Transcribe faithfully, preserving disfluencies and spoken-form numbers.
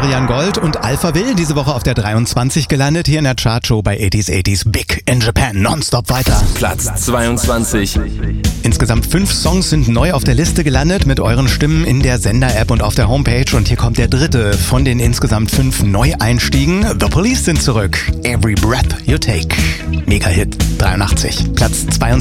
Marian Gold und Alpha Will diese Woche auf der dreiundzwanzig gelandet, hier in der Chartshow bei achtziger achtziger Big in Japan. Nonstop weiter. Platz zweiundzwanzig. Insgesamt fünf Songs sind neu auf der Liste gelandet mit euren Stimmen in der Sender-App und auf der Homepage. Und hier kommt der dritte von den insgesamt fünf Neueinstiegen. The Police sind zurück. Every Breath You Take. Mega-Hit. dreiundachtzig. Platz zweiundzwanzig.